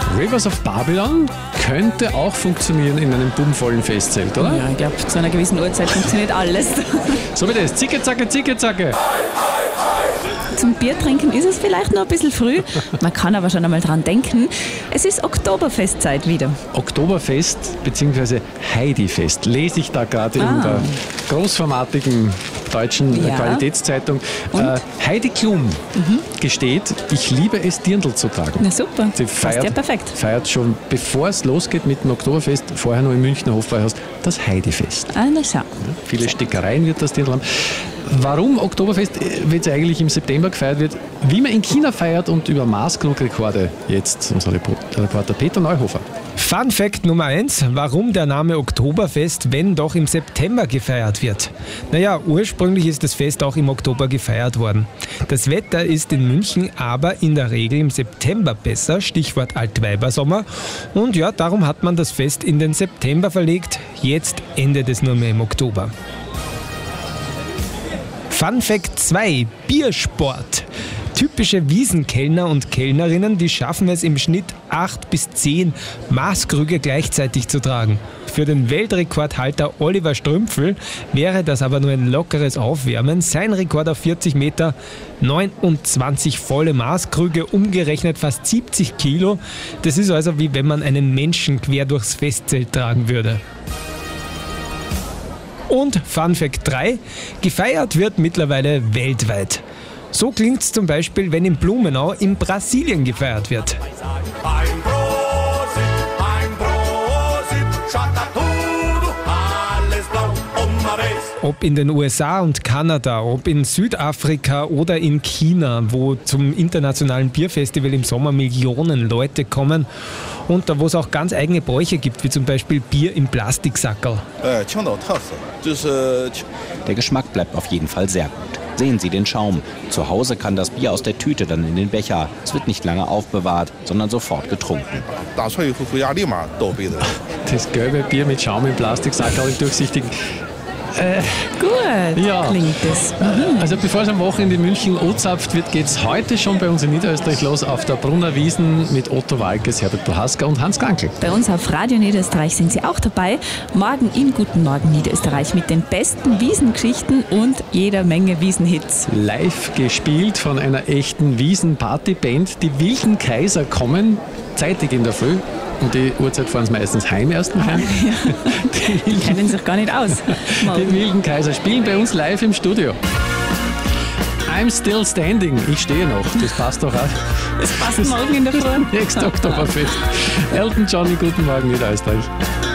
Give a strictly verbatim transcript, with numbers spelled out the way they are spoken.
Rivers of Babylon könnte auch funktionieren in einem bummvollen Festzelt, oder? Ja, ich glaube, zu einer gewissen Uhrzeit funktioniert alles. So wie das. Zicke, zacke, zicke, zacke. Zum Bier trinken ist es vielleicht noch ein bisschen früh. Man kann aber schon einmal dran denken. Es ist Oktoberfestzeit wieder. Oktoberfest bzw. Heidifest lese ich da gerade Ah. in der großformatigen deutschen Ja. Qualitätszeitung. Äh, Heidi Klum gesteht, ich liebe es, Dirndl zu tragen. Na super, Sie passt feiert, ja perfekt. feiert schon, bevor es losgeht mit dem Oktoberfest, vorher noch im Münchner Hofbräuhaus, das Heidifest. Ah, na schau. Viele Stickereien wird das Dirndl haben. Warum Oktoberfest jetzt eigentlich im September gefeiert wird, wie man in China feiert und über Maßkrugrekorde jetzt unser Reporter Peter Neuhofer. Fun Fact Nummer eins, warum der Name Oktoberfest, wenn doch im September gefeiert wird? Naja, ursprünglich ist das Fest auch im Oktober gefeiert worden. Das Wetter ist in München aber in der Regel im September besser, Stichwort Altweibersommer. Und ja, darum hat man das Fest in den September verlegt. Jetzt endet es nur mehr im Oktober. Fun Fact zwei, Biersport. Typische Wiesenkellner und Kellnerinnen, die schaffen es im Schnitt acht bis zehn Maßkrüge gleichzeitig zu tragen. Für den Weltrekordhalter Oliver Strümpfel wäre das aber nur ein lockeres Aufwärmen. Sein Rekord auf vierzig Meter, neunundzwanzig volle Maßkrüge, umgerechnet fast siebzig Kilo. Das ist also wie wenn man einen Menschen quer durchs Festzelt tragen würde. Und Fun Fact drei, gefeiert wird mittlerweile weltweit. So klingt es zum Beispiel, wenn in Blumenau in Brasilien gefeiert wird. Ein Prosit, ein Prosit, schaut da tudo, alles blau, uma vez. Ob in den U S A und Kanada, ob in Südafrika oder in China, wo zum internationalen Bierfestival im Sommer Millionen Leute kommen und da wo es auch ganz eigene Bräuche gibt, wie zum Beispiel Bier im Plastiksackerl. äh, 青岛特色就是 Der Geschmack bleibt auf jeden Fall sehr gut. Sehen Sie den Schaum. Zu Hause kann das Bier aus der Tüte dann in den Becher. Es wird nicht lange aufbewahrt, sondern sofort getrunken. 打出来以后回家立马倒杯子。 Das gelbe Bier mit Schaum im Plastiksackerl im durchsichtigen. Gut, Ja. klingt es. Also bevor es am Wochenende in München anzapft wird, geht es heute schon bei uns in Niederösterreich los auf der Brunner Wiesn mit Otto Walkes, Herbert Prohaska und Hans Gankl. Bei uns auf Radio Niederösterreich sind Sie auch dabei. Morgen in Guten Morgen Niederösterreich mit den besten Wiesengeschichten und jeder Menge Wiesenhits. Live gespielt von einer echten Wiesen-Partyband. Die Wilden Kaiser kommen zeitig in der Früh. Um die Uhrzeit fahren sie meistens heim erst noch heim. Die Die wilden, kennen sich gar nicht aus. die Morgen. wilden Kaiser spielen bei uns live im Studio. I'm still standing. Ich stehe noch. Das passt doch auch. Das passt morgen in der Früh. Nächstes Oktoberfest. Elton John, Guten Morgen Niederösterreich.